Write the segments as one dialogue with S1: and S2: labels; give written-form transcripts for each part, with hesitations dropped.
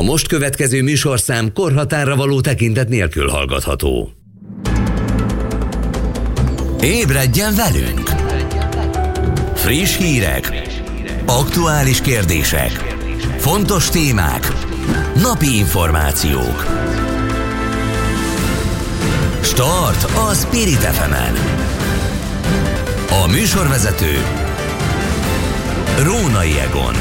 S1: A most következő műsorszám korhatárra való tekintet nélkül hallgatható. Ébredjen velünk! Friss hírek, aktuális kérdések, fontos témák, napi információk. Start a Spirit FM-en. A műsorvezető Rónai Egon.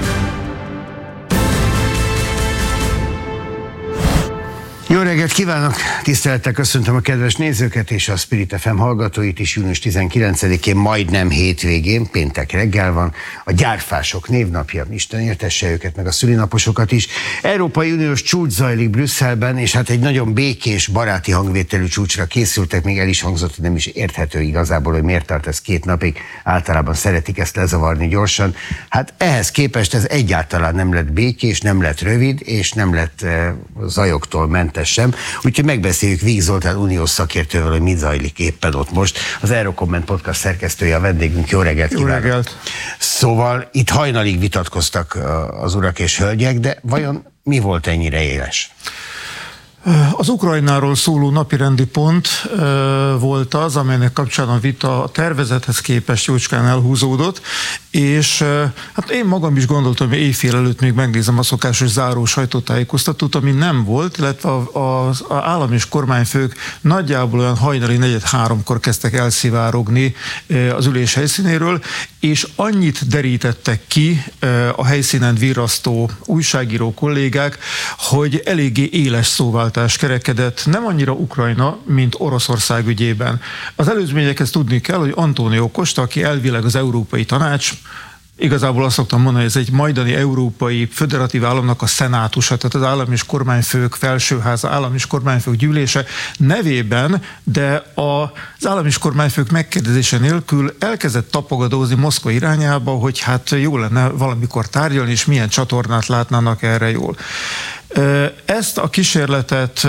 S2: Jó reggelt kívánok! Tisztelettel köszöntöm a kedves nézőket és a Spirit FM hallgatóit is. Június 19-én, majdnem hétvégén, péntek reggel van, a gyárfások névnapja. Isten értesse őket, meg a szülinaposokat is. Európai Uniós csúcs zajlik Brüsszelben, és hát egy nagyon békés, baráti hangvételű csúcsra készültek. Még el is hangzott, hogy nem is érthető igazából, hogy miért tart ez 2 napig. Általában szeretik ezt lezavarni gyorsan. Hát ehhez képest ez egyáltalán nem lett békés, nem lett rövid, és nem lett zajoktól mentes sem. Úgyhogy megbeszéljük Víg Zoltán uniós szakértővel, hogy mit zajlik éppen ott most. Az Eurocomment podcast szerkesztője a vendégünk. Jó reggelt kívánok! Jó reggelt! Szóval itt hajnalig vitatkoztak az urak és hölgyek, de vajon mi volt ennyire éles?
S3: Az Ukrajnáról szóló napirendi pont volt az, amelynek kapcsán a vita a tervezethez képest jócskán elhúzódott, és hát én magam is gondoltam, hogy éjfél előtt még megnézem a szokásos záró sajtótájékoztatót, ami nem volt, illetve az állam és kormányfők nagyjából olyan hajnali 2:45-kor kezdtek elszivárogni az ülés helyszínéről, és annyit derítettek ki a helyszínen virrasztó újságíró kollégák, hogy eléggé éles szóváltás kerekedett, nem annyira Ukrajna, mint Oroszország ügyében. Az előzményekhez tudni kell, hogy Antónió Costa, aki elvileg az Európai Tanács, igazából azt szoktam mondani, hogy ez egy majdani európai föderatív államnak a szenátusa, tehát az állam és kormányfők felsőháza, állam és kormányfők gyűlése nevében, de az állam és kormányfők megkérdezése nélkül elkezdett tapogatózni Moszkva irányába, hogy hát jó lenne valamikor tárgyalni, és milyen csatornát látnának erre jól. Ezt a kísérletet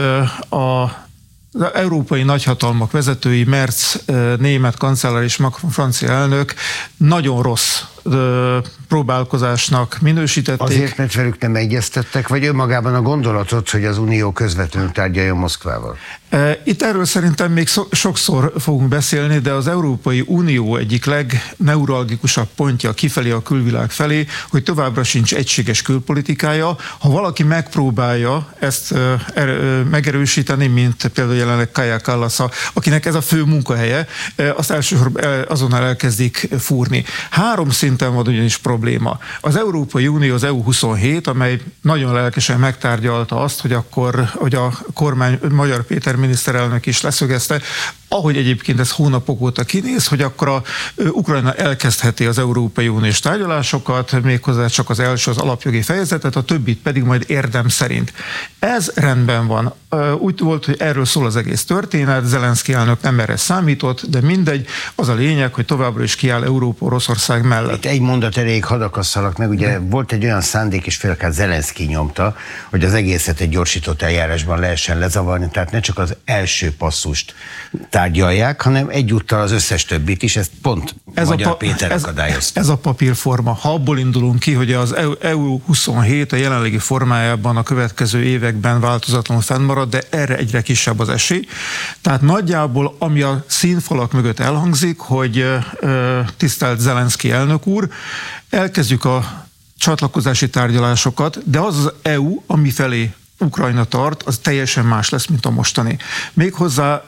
S3: az európai nagyhatalmak vezetői, Merz német kancellár és Macron francia elnök nagyon rossz próbálkozásnak minősítették.
S2: Azért, mert velük nem egyeztettek, vagy önmagában a gondolatot, hogy az Unió közvetlenül tárgyaljon Moszkvával?
S3: Itt erről szerintem még sokszor fogunk beszélni, de az Európai Unió egyik legneuralgikusabb pontja kifelé a külvilág felé, hogy továbbra sincs egységes külpolitikája. Ha valaki megpróbálja ezt megerősíteni, mint például jelenleg Kaja Kallas, akinek ez a fő munkahelye, azt elsősorban azonnal elkezdik fúrni. 3 szinten van ugyanis probléma. Az Európai Unió, az EU27, amely nagyon lelkesen megtárgyalta azt, hogy a kormány, Magyar Péter miniszterelnök is leszögezte, ahogy egyébként ez hónapok óta kinéz, hogy akkor Ukrajna elkezdheti az Európai Uniós tárgyalásokat, méghozzá csak az első, az alapjogi fejezetet, a többit pedig majd érdem szerint. Ez rendben van. Úgy volt, hogy erről szól az egész történet, Zelenszky elnök nem erre számított, de mindegy, az a lényeg, hogy továbbra is kiáll Európa Oroszország mellett.
S2: Itt egy mondat erejéig hadd akasszalak meg, ugye volt egy olyan szándék, és félakár Zelenszky nyomta, hogy az egészet egy gyorsított eljárásban lehessen lezavarni, tehát ne csak az első passzust tárgyalják, hanem egyúttal az összes többit is, ezt pont Magyar Péter akadályozta.
S3: Ez a papírforma. Ha abból indulunk ki, hogy az EU27 a jelenlegi formájában a következő években változatlanul fennmarad, de erre egyre kisebb az esély. Tehát nagyjából, ami a színfalak mögött elhangzik, hogy tisztelt Zelenszky elnök úr, elkezdjük a csatlakozási tárgyalásokat, de az EU, ami felé Ukrajna tart, az teljesen más lesz, mint a mostani. Méghozzá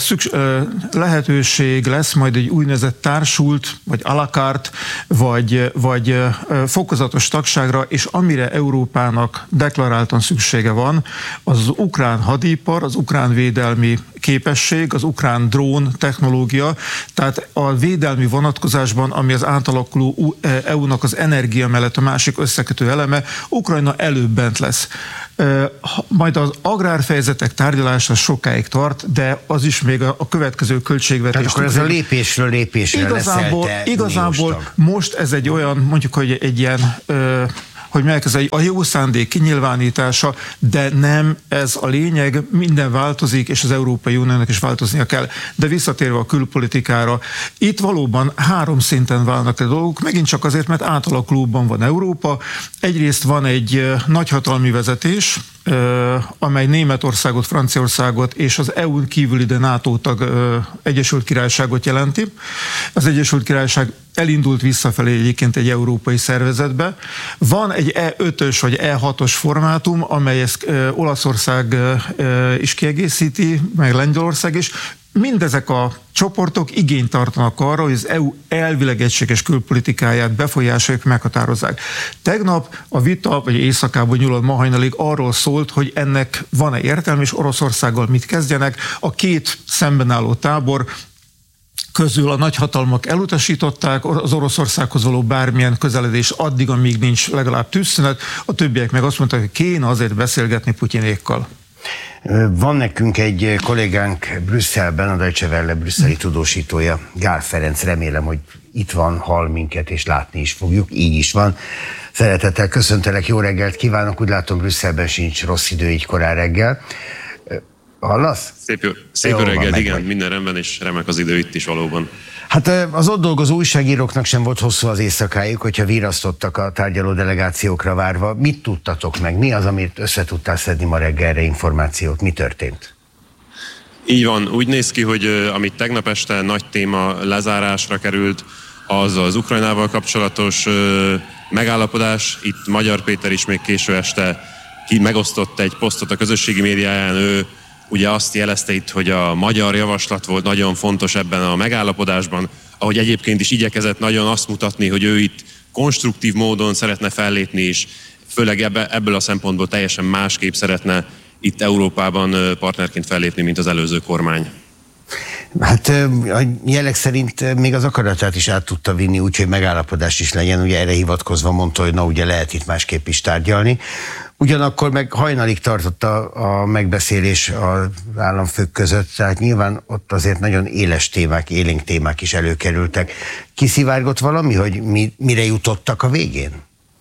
S3: lehetőség lesz majd egy úgynevezett társult, vagy à la carte, vagy fokozatos tagságra, és amire Európának deklaráltan szüksége van, az az ukrán hadipar, az ukrán védelmi képesség, az ukrán drón technológia, tehát a védelmi vonatkozásban, ami az átalakuló EU-nak az energia mellett a másik összekötő eleme, Ukrajna előbb bent lesz. Majd az agrárfejezetek tárgyalása sokáig tart, de az is még a következő költségvetés.
S2: Tehát akkor ez a lépésről lépésre
S3: igazából most ez egy olyan, mondjuk, hogy egy ilyen hogy megkezdje a jó szándék kinyilvánítása, de nem ez a lényeg, minden változik, és az Európai Uniónak is változnia kell. De visszatérve a külpolitikára, itt valóban 3 szinten válnak a dolgok, megint csak azért, mert átalakulóban van Európa. Egyrészt van egy nagyhatalmi vezetés, amely Németországot, Franciaországot és az EU-n kívüli, de NATO tag Egyesült Királyságot jelenti. Az Egyesült Királyság elindult visszafelé egyébként egy európai szervezetbe. Van egy E5-ös vagy E6-os formátum, amely ezt Olaszország is kiegészíti, meg Lengyelország is. Mindezek a csoportok igényt tartanak arra, hogy az EU elvileg egységes külpolitikáját befolyásolják, meghatározzák. Tegnap a vita, vagy éjszakában nyúlott ma hajnalig arról szólt, hogy ennek van-e értelme, és Oroszországgal mit kezdjenek. A 2 szemben álló tábor közül a nagyhatalmak elutasították az Oroszországhoz való bármilyen közeledés addig, amíg nincs legalább tűzszünet, a többiek meg azt mondták, hogy kéne azért beszélgetni Putyinékkal.
S2: Van nekünk egy kollégánk Brüsszelben, a Deutsche Welle brüsszeli tudósítója, Gál Ferenc, remélem, hogy itt van, hall minket, és látni is fogjuk, így is van. Szeretettel köszöntelek, jó reggelt kívánok, úgy látom Brüsszelben sincs rossz idő így korán reggel. Hallasz?
S4: Szép jó reggelt, igen, minden rendben, és remek az idő itt is valóban.
S2: Hát az ott dolgozó újságíróknak sem volt hosszú az éjszakájuk, hogyha virasztottak a tárgyaló delegációkra várva. Mit tudtatok meg? Mi az, amit össze tudtál szedni ma reggelre információt? Mi történt?
S4: Így van, úgy néz ki, hogy amit tegnap este nagy téma lezárásra került, az az Ukrajnával kapcsolatos megállapodás. Itt Magyar Péter is még késő este megosztott egy posztot a közösségi médiáján. Ő ugye azt jelezte itt, hogy a magyar javaslat volt nagyon fontos ebben a megállapodásban, ahogy egyébként is igyekezett nagyon azt mutatni, hogy ő itt konstruktív módon szeretne fellépni, és főleg ebből a szempontból teljesen másképp szeretne itt Európában partnerként fellépni, mint az előző kormány.
S2: Hát a jelek szerint még az akaratát is át tudta vinni, úgyhogy megállapodás is legyen, ugye erre hivatkozva mondta, hogy na ugye lehet itt másképp is tárgyalni. Ugyanakkor meg hajnalig tartott a megbeszélés az államfők között, tehát nyilván ott azért nagyon éles témák, élénk témák is előkerültek. Kiszivárgott valami, hogy mire jutottak a végén?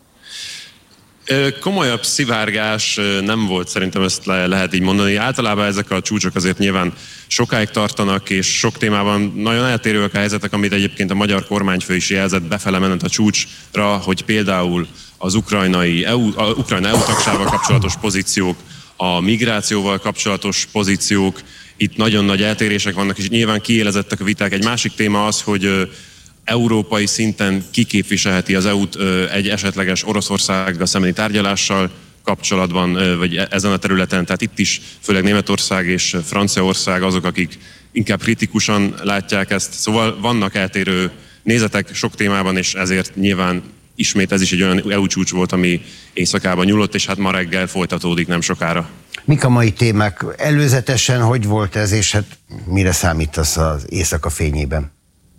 S4: Komolyabb szivárgás nem volt, szerintem ezt lehet így mondani. Általában ezek a csúcsok azért nyilván sokáig tartanak, és sok témában nagyon eltérőek a helyzetek, amit egyébként a magyar kormányfő is jelzett befele menet a csúcsra, hogy például az Ukrajna EU tagsával kapcsolatos pozíciók, a migrációval kapcsolatos pozíciók, itt nagyon nagy eltérések vannak, és nyilván kiélezettek a viták. Egy másik téma az, hogy európai szinten kiképviselheti az EU-t egy esetleges Oroszországgal szembeni tárgyalással kapcsolatban, vagy ezen a területen. Tehát itt is főleg Németország és Franciaország azok, akik inkább kritikusan látják ezt. Szóval vannak eltérő nézetek sok témában, és ezért nyilván ismét ez is egy olyan EU csúcs volt, ami éjszakában nyúlott, és hát ma reggel folytatódik nem sokára.
S2: Mik a mai témák? Előzetesen hogy volt ez, és hát mire számítasz az éjszaka fényében?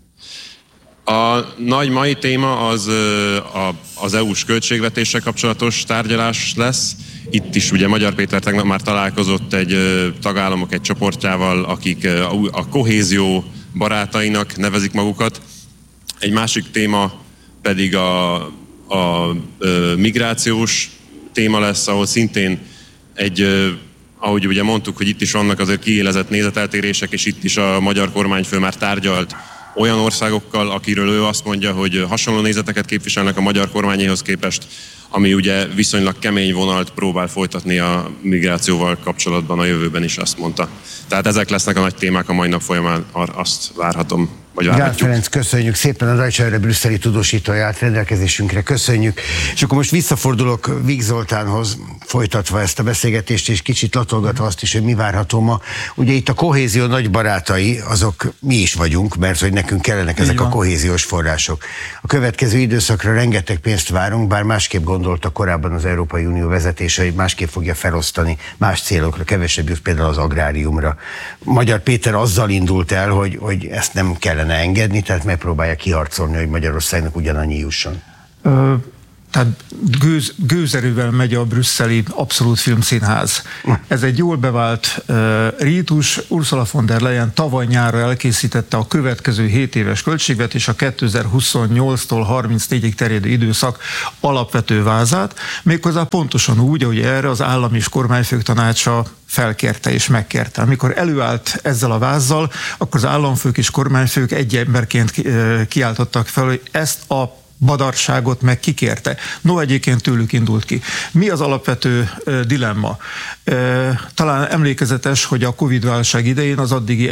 S4: A nagy mai téma az EU-s költségvetéssel kapcsolatos tárgyalás lesz. Itt is ugye Magyar Péter tegnap már találkozott egy tagállamok egy csoportjával, akik a kohézió barátainak nevezik magukat. Egy másik téma pedig a migrációs téma lesz, ahol szintén ahogy ugye mondtuk, hogy itt is vannak azért kiélezett nézeteltérések, és itt is a magyar kormányfő már tárgyalt olyan országokkal, akiről ő azt mondja, hogy hasonló nézeteket képviselnek a magyar kormányéhoz képest, ami ugye viszonylag kemény vonalt próbál folytatni a migrációval kapcsolatban a jövőben is, azt mondta. Tehát ezek lesznek a nagy témák a mai nap folyamán, azt várhatom.
S2: Gál Ferenc, köszönjük szépen, a Deutsche Welle brüsszeli tudósítóját rendelkezésünkre, köszönjük. És akkor most visszafordulok Víg Zoltánhoz, folytatva ezt a beszélgetést, és kicsit latolgatva azt is, hogy mi várható ma. Ugye itt a kohézió nagy barátai, azok mi is vagyunk, mert hogy nekünk kellenek ezek a kohéziós források. A következő időszakra rengeteg pénzt várunk, bár másképp gondolta korábban az Európai Unió vezetése, hogy másképp fogja felosztani más célokra, kevesebb jut például az agráriumra. Magyar Péter azzal indult el, hogy ezt nem kellene engedni, tehát megpróbálja kiharcolni, hogy Magyarországnak ugyanannyi jusson.
S3: tehát gőzerővel megy a brüsszeli Abszolút Filmszínház. Ez egy jól bevált rítus. Ursula von der Leyen tavaly nyárra elkészítette a következő 7 éves költségvetés, a 2028-tól 34-ig terjedő időszak alapvető vázát, méghozzá pontosan úgy, ahogy erre az állam és kormányfők tanácsa felkérte és megkérte. Amikor előállt ezzel a vázzal, akkor az államfők és kormányfők egy emberként kiáltottak fel, hogy ezt a badarságot meg kikérte. No, egyébként tőlük indult ki. Mi az alapvető dilemma? Talán emlékezetes, hogy a Covid-válság idején az addigi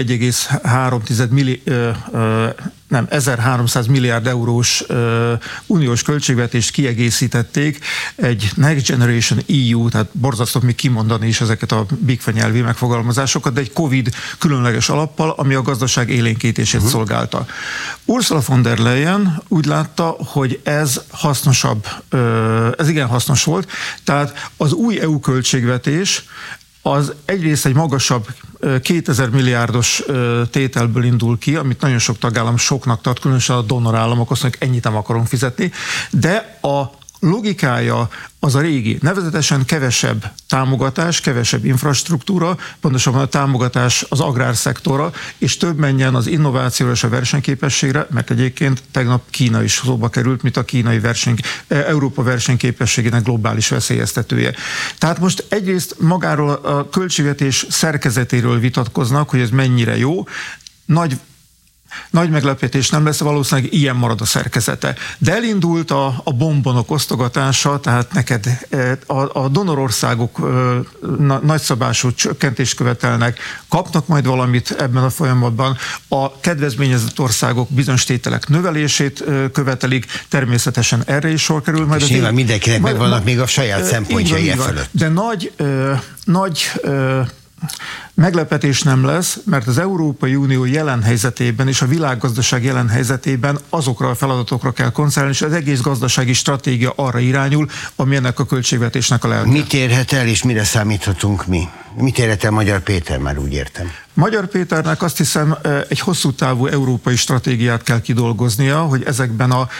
S3: 1300 milliárd eurós uniós költségvetést kiegészítették egy Next Generation EU, tehát borzasztó még kimondani is ezeket a bigfenyelvi megfogalmazásokat, de egy Covid különleges alappal, ami a gazdaság élénkítését szolgálta. Ursula von der Leyen úgy látta, hogy ez hasznosabb, ez igen hasznos volt, tehát az új EU költségvetés az egyrészt egy magasabb 2000 milliárdos tételből indul ki, amit nagyon sok tagállam soknak tart, különösen a donorállamok azt mondják, ennyit nem akarunk fizetni, de a logikája az a régi, nevezetesen kevesebb támogatás, kevesebb infrastruktúra, pontosabban a támogatás az agrárszektorra, és több menjen az innovációra és a versenyképességre, mert egyébként tegnap Kína is szóba került, mint a kínai Európa versenyképességének globális veszélyeztetője. Tehát most egyrészt magáról a költségvetés szerkezetéről vitatkoznak, hogy ez mennyire jó, nagy meglepetés nem lesz, valószínűleg ilyen marad a szerkezete. De elindult a bombonok osztogatása, tehát neked a donorországok nagyszabású csökkentést követelnek, kapnak majd valamit ebben a folyamatban, a kedvezményezett országok bizonyos tételek növelését követelik, természetesen erre is sor kerül.
S2: És nyilván mindenkinek megvannak még a saját szempontjai fölött.
S3: De nagy meglepetés nem lesz, mert az Európai Unió jelen helyzetében és a világgazdaság jelen helyzetében azokra a feladatokra kell koncentrálni, és az egész gazdasági stratégia arra irányul, ami ennek a költségvetésnek a lelke.
S2: Mit érhet el, és mire számíthatunk mi? Mit érhet el Magyar Péter, már úgy értem?
S3: Magyar Péternek azt hiszem egy hosszú távú európai stratégiát kell kidolgoznia, hogy ezekben a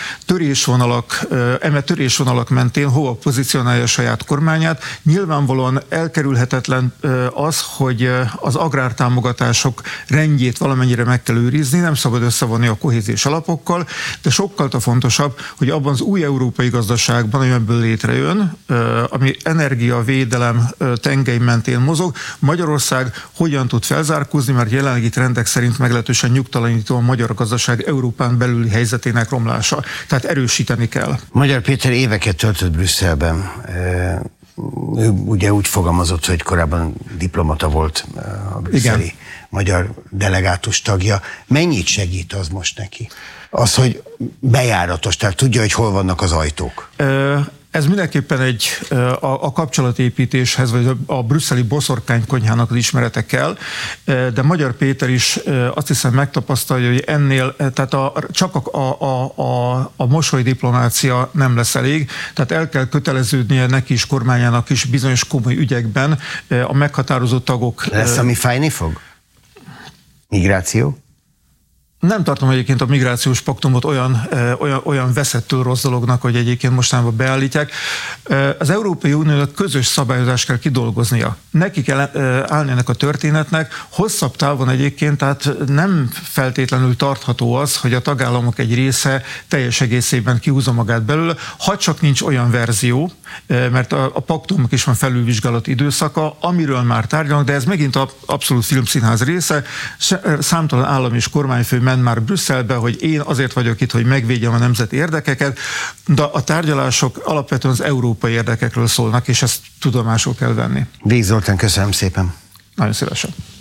S3: törésvonalak mentén hova pozícionálja a saját kormányát. Nyilvánvalóan elkerülhetetlen az, hogy az agrártámogatások rendjét valamennyire meg kell őrizni, nem szabad összevonni a kohéziós alapokkal, de sokkal fontosabb, hogy abban az új európai gazdaságban, ami ebből létrejön, ami energia, védelem tengely mentén mozog, Magyarország hogyan tud felzárkózni, mert jelenlegi trendek szerint meglehetősen nyugtalanító a magyar gazdaság Európán belüli helyzetének romlása. Tehát erősíteni kell.
S2: Magyar Péter éveket töltött Brüsszelben. Ő ugye úgy fogalmazott, hogy korábban diplomata volt a brüsszeli magyar delegátus tagja. Mennyit segít az most neki? Az, hogy bejáratos, tehát tudja, hogy hol vannak az ajtók.
S3: Ez mindenképpen a kapcsolatépítéshez, vagy a brüsszeli boszorkánykonyhának az ismerete kell, de Magyar Péter is azt hiszem megtapasztalja, hogy ennél, tehát csak a mosolydiplomácia nem lesz elég, tehát el kell köteleződnie neki is, kormányának is bizonyos komoly ügyekben a meghatározó tagok.
S2: Lesz, ami fájni fog? Migráció?
S3: Nem tartom egyébként a migrációs paktumot olyan veszettől rossz dolognak, hogy egyébként mostanában beállítják. Az Európai Uniónak közös szabályozást kell kidolgoznia. Neki kell állni ennek a történetnek. Hosszabb távon egyébként, tehát nem feltétlenül tartható az, hogy a tagállamok egy része teljes egészében kihúzza magát belőle, ha csak nincs olyan verzió, mert a paktumok is van felülvizsgálati időszaka, amiről már tárgyalnak, de ez megint az Abszolút Filmszínház része. Számtalan állam és kormányfő ment már Brüsszelbe, hogy én azért vagyok itt, hogy megvédjem a nemzeti érdekeket, de a tárgyalások alapvetően az európai érdekekről szólnak, és ezt tudomásul kell venni.
S2: Vég Zoltán, köszönöm szépen.
S3: Nagyon szívesen.